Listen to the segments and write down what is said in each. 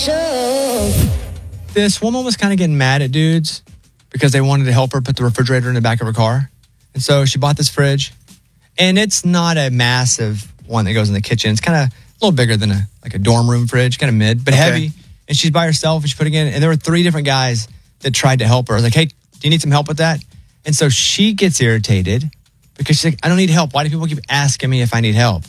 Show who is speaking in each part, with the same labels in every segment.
Speaker 1: Show.
Speaker 2: This woman was kind of getting mad at dudes because they wanted to help her put the refrigerator in the back of her car. And so she bought this fridge. And it's not a massive one that goes in the kitchen. It's kind of a little bigger than a dorm room fridge, kind of mid, but heavy. And she's by herself and she's putting it in. And there were 3 different guys that tried to help her. I was like, hey, do you need some help with that? And so she gets irritated because she's like, I don't need help. Why do people keep asking me if I need help?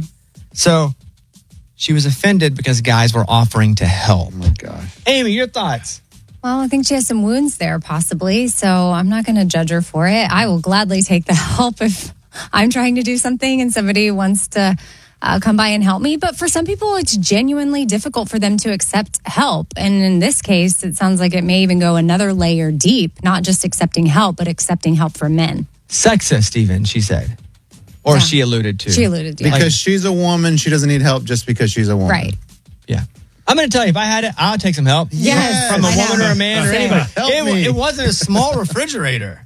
Speaker 2: So she was offended because guys were offering to help.
Speaker 3: Oh, my gosh.
Speaker 2: Amy, your thoughts?
Speaker 4: Well, I think she has some wounds there, possibly. So I'm not going to judge her for it. I will gladly take the help if I'm trying to do something and somebody wants to come by and help me. But for some people, it's genuinely difficult for them to accept help. And in this case, it sounds like it may even go another layer deep, not just accepting help, but accepting help from men.
Speaker 2: Sexist, even, she said. Or she alluded to.
Speaker 4: She alluded to.
Speaker 3: Because she's a woman, she doesn't need help just because she's a woman.
Speaker 4: Right.
Speaker 2: Yeah. I'm going to tell you, if I had it, I would take some help.
Speaker 4: Yes.
Speaker 2: From a woman or a man or
Speaker 4: Same.
Speaker 2: anybody. It wasn't a small refrigerator.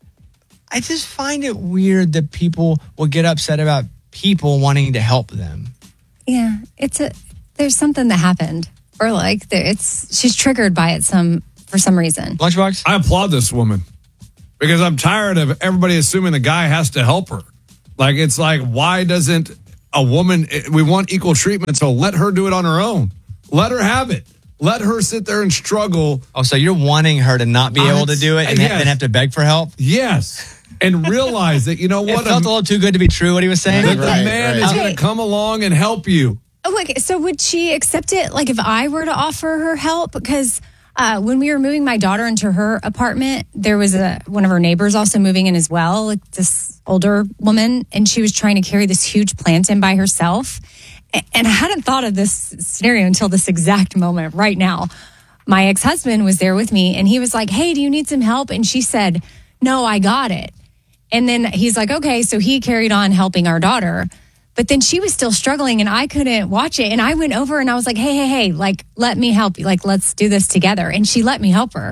Speaker 2: I just find it weird that people will get upset about people wanting to help them.
Speaker 4: Yeah. There's something that happened. Or like she's triggered by it for some reason.
Speaker 2: Lunchbox?
Speaker 5: I applaud this woman because I'm tired of everybody assuming the guy has to help her. Like, it's like, why doesn't a woman, we want equal treatment, so let her do it on her own. Let her have it. Let her sit there and struggle.
Speaker 2: Oh, so you're wanting her to not be able to do it and then have to beg for help?
Speaker 5: Yes. And realize that, you know what?
Speaker 2: It felt a little too good to be true, what he was saying.
Speaker 5: That the man is going to come along and help you.
Speaker 4: Oh, okay. So would she accept it? Like if I were to offer her help? Because when we were moving my daughter into her apartment, there was one of her neighbors also moving in as well, like this older woman, and she was trying to carry this huge plant in by herself. And I hadn't thought of this scenario until this exact moment right now. My ex-husband was there with me, and he was like, hey, do you need some help? And she said, no, I got it. And then he's like, okay, so he carried on helping our daughter. But then she was still struggling and I couldn't watch it. And I went over and I was like, hey, like, let me help you. Like, let's do this together. And she let me help her.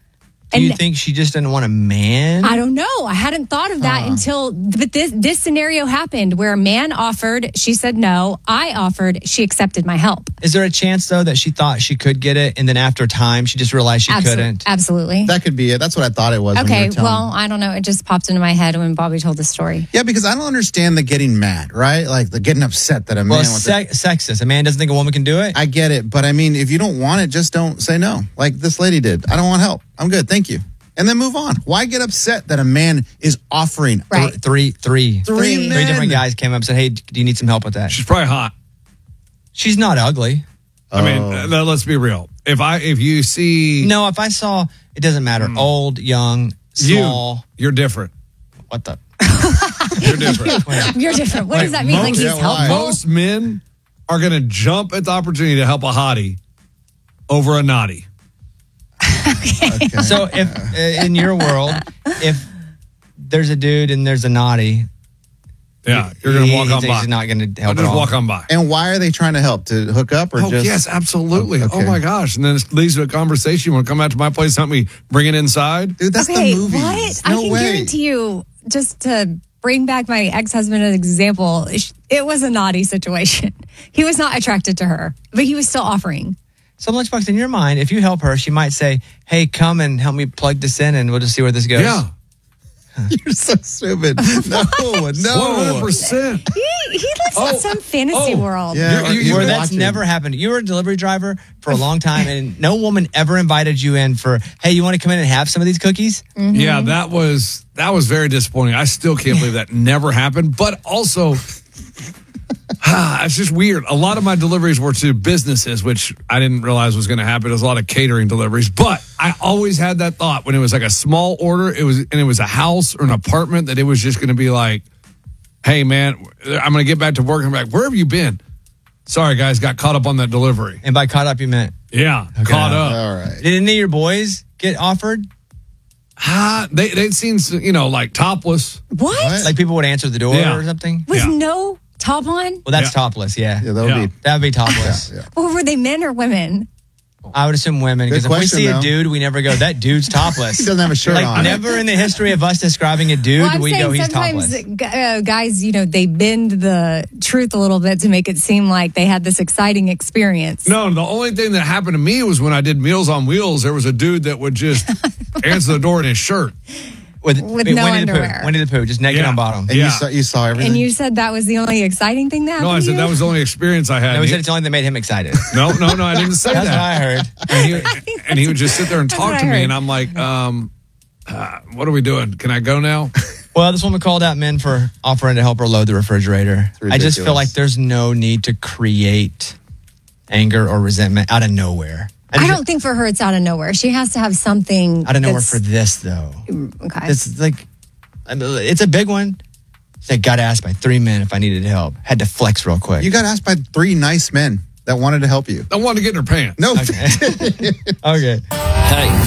Speaker 2: Do you think she just didn't want a man?
Speaker 4: I don't know. I hadn't thought of that but this scenario happened where a man offered, she said no. I offered, she accepted my help.
Speaker 2: Is there a chance, though, that she thought she could get it and then after time she just realized she couldn't?
Speaker 4: Absolutely.
Speaker 3: That could be it. That's what I thought it was.
Speaker 4: Okay, well, I don't know. It just popped into my head when Bobby told the story.
Speaker 3: Yeah, because I don't understand the getting mad, right? Like the getting upset that a man wants to...
Speaker 2: sexist. A man doesn't think a woman can do it?
Speaker 3: I get it. But I mean, if you don't want it, just don't say no. Like this lady did. I don't want help. I'm good. Thank you. And then move on. Why get upset that a man is offering?
Speaker 4: Right.
Speaker 2: Three
Speaker 3: men.
Speaker 2: different guys came up and said, hey, do you need some help with that?
Speaker 5: She's probably hot.
Speaker 2: She's not ugly.
Speaker 5: I mean, let's be real. If you see...
Speaker 2: No, if I saw, it doesn't matter. Old, young, small.
Speaker 5: You're different.
Speaker 2: What the?
Speaker 5: You're different.
Speaker 4: You're different. What does that mean? Like he's helpful?
Speaker 5: Most men are going to jump at the opportunity to help a hottie over a naughty.
Speaker 4: Okay.
Speaker 2: So if in your world, if there's a dude and there's a naughty,
Speaker 5: yeah, you're going to walk on by.
Speaker 2: He's not going to help.
Speaker 5: Just walk on by.
Speaker 3: And why are they trying to help? To hook up or just?
Speaker 5: Yes, absolutely.
Speaker 3: Okay.
Speaker 5: Oh my gosh! And then it leads to a conversation. You want to come out to my place, help me bring it inside,
Speaker 3: dude? That's
Speaker 4: okay,
Speaker 3: the movie.
Speaker 4: What?
Speaker 3: No
Speaker 4: I can
Speaker 3: way.
Speaker 4: guarantee you, just to bring back my ex-husband as an example, it was a naughty situation. He was not attracted to her, but he was still offering.
Speaker 2: So, Lunchbox, in your mind, if you help her, she might say, hey, come and help me plug this in and we'll just see where this goes.
Speaker 5: Yeah.
Speaker 3: You're so stupid. No.
Speaker 5: 100%.
Speaker 4: He lives in some fantasy world.
Speaker 3: Yeah,
Speaker 2: where that's never happened. You were a delivery driver for a long time and no woman ever invited you in for, hey, you want to come in and have some of these cookies?
Speaker 4: Mm-hmm.
Speaker 5: Yeah, that was very disappointing. I still can't believe that never happened. But also, it's just weird. A lot of my deliveries were to businesses, which I didn't realize was going to happen. It was a lot of catering deliveries. But I always had that thought when it was like a small order, it was a house or an apartment, that it was just going to be like, hey, man, I'm going to get back to work. And I'm like, where have you been? Sorry, guys, got caught up on that delivery.
Speaker 2: And by caught up, you meant?
Speaker 5: Yeah, caught up.
Speaker 3: All right.
Speaker 2: Did any of your boys get offered?
Speaker 5: They'd seen, like topless.
Speaker 4: What?
Speaker 2: Like people would answer the door or something?
Speaker 4: With no top on?
Speaker 2: Well, that's topless, yeah.
Speaker 3: Yeah, that would be.
Speaker 2: That would be topless.
Speaker 3: Yeah.
Speaker 4: Well, were they men or women?
Speaker 2: I would assume women, because
Speaker 3: Good
Speaker 2: if we
Speaker 3: question,
Speaker 2: see
Speaker 3: though.
Speaker 2: a dude, we never go, that dude's topless.
Speaker 3: He doesn't have a shirt
Speaker 2: like,
Speaker 3: on.
Speaker 2: never in the history of us describing a dude,
Speaker 4: Well, I'm
Speaker 2: we
Speaker 4: saying
Speaker 2: go, he's
Speaker 4: sometimes
Speaker 2: topless.
Speaker 4: guys, they bend the truth a little bit to make it seem like they had this exciting experience.
Speaker 5: No, the only thing that happened to me was when I did Meals on Wheels, there was a dude that would just answer the door in his shirt.
Speaker 4: With no
Speaker 2: Winnie
Speaker 4: underwear.
Speaker 2: Winnie the Pooh, just naked
Speaker 5: Yeah.
Speaker 2: on bottom.
Speaker 3: And
Speaker 5: Yeah.
Speaker 3: you saw everything.
Speaker 4: And you said that was the only exciting thing that happened
Speaker 5: No, I
Speaker 4: to
Speaker 5: said
Speaker 4: you?
Speaker 5: that was the only experience I had.
Speaker 2: No, he said it's the only thing that made him excited.
Speaker 5: No, I didn't say
Speaker 2: That's what
Speaker 5: that.
Speaker 2: I heard.
Speaker 5: And he would just sit there and
Speaker 4: That's
Speaker 5: talk
Speaker 4: what
Speaker 5: to
Speaker 4: I
Speaker 5: me,
Speaker 4: heard.
Speaker 5: and I'm like, what are we doing? Can I go now?
Speaker 2: Well, this woman called out men for offering to help her load the refrigerator. I just feel
Speaker 3: ridiculous.
Speaker 2: like there's no need to create anger or resentment out of nowhere.
Speaker 4: I don't think for her it's out of nowhere. She has to have something
Speaker 2: out of nowhere
Speaker 4: that's-
Speaker 2: for this, though.
Speaker 4: Okay.
Speaker 2: It's like, I mean, it's a big one. I got asked by 3 men if I needed help. Had to flex real quick.
Speaker 3: You got asked by 3 nice men that wanted to help you.
Speaker 5: I wanted to get in her pants.
Speaker 3: No.
Speaker 2: Okay.
Speaker 1: Hey,